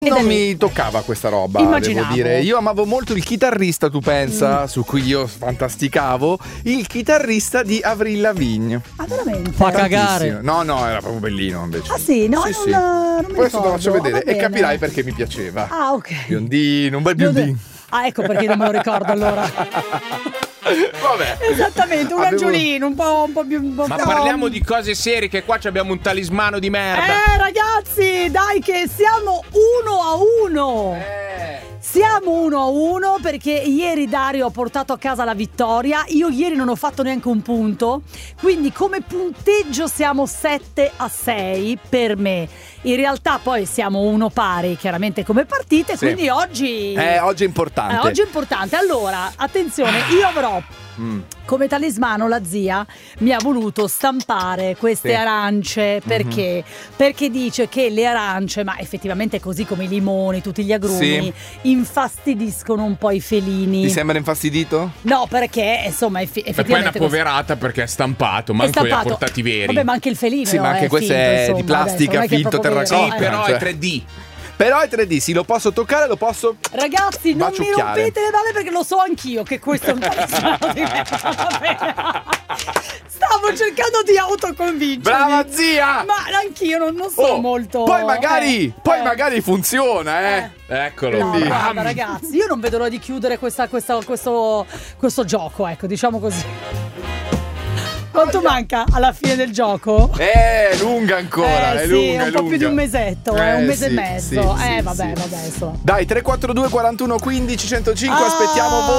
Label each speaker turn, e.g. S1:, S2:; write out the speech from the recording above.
S1: Non mi toccava questa roba,
S2: Immaginavo.
S1: devo dire. Io amavo molto il chitarrista, tu pensa, su cui io fantasticavo, il chitarrista di Avril Lavigne.
S2: Ah, veramente?
S3: Fa cagare.
S1: Tantissimo. No, era proprio bellino invece.
S2: Ah sì? No,
S1: Sì,
S2: non,
S1: sì.
S2: non mi
S1: Poi adesso te lo
S2: ricordo.
S1: faccio vedere
S2: Va
S1: e
S2: bene.
S1: capirai perché mi piaceva.
S2: Ah, ok.
S1: Biondino, un bel biondino.
S2: Ah, ecco perché non me lo ricordo allora.
S1: Vabbè.
S2: Esattamente, un
S1: Avevo-
S2: angiolino, un po' più...
S4: Ma parliamo di cose serie, che qua abbiamo un talismano di merda.
S2: Ragazzi, dai che siamo 1-1. Siamo 1-1 perché ieri Dario ha portato a casa la vittoria. Io ieri non ho fatto neanche un punto, quindi come punteggio siamo 7-6 per me. In realtà poi siamo 1 pari chiaramente come partite,
S1: Sì.
S2: quindi oggi
S1: Oggi è importante.
S2: oggi è importante. Allora, attenzione, io avrò come talismano la zia mi ha voluto stampare queste
S1: Sì.
S2: arance perché? Perché dice che le arance, ma effettivamente così come i limoni, tutti gli agrumi, infastidiscono un po' i felini.
S1: Ti sembra infastidito?
S2: No, perché insomma
S4: E poi è una
S2: effettivamente
S4: poverata perché è stampato, manco li ha portati veri.
S2: Vabbè, ma anche il felino
S1: Sì, ma anche questo
S2: finto,
S1: è
S2: insomma,
S1: di plastica,
S2: adesso, non è che è
S1: finto,
S2: proprio
S1: terracotta.
S2: vero,
S4: Però
S1: cioè.
S4: è 3D.
S1: Però è 3D, sì, lo posso toccare, lo posso...
S2: Ragazzi, non mi
S1: baciucchiare.
S2: rompete le balle perché lo so anch'io che questo è un talismano di merda. Va bene. Stavo cercando di autoconvincermi.
S1: Brava zia!
S2: Ma anch'io non sono molto.
S1: Poi magari funziona,
S4: Eccolo.
S2: No,
S1: Quindi-
S2: guarda, ragazzi, io non vedo l'ora di chiudere questo gioco, ecco, diciamo così. Quanto manca alla fine del gioco?
S1: È lunga ancora, è
S2: sì,
S1: lunga,
S2: un
S1: è
S2: po' più di
S1: lunga.
S2: un mesetto, un mese e
S1: sì,
S2: mezzo.
S1: sì,
S2: Vabbè,
S1: sì.
S2: insomma.
S1: Dai, 342 41 15 105,
S2: Ah!
S1: aspettiamo voi.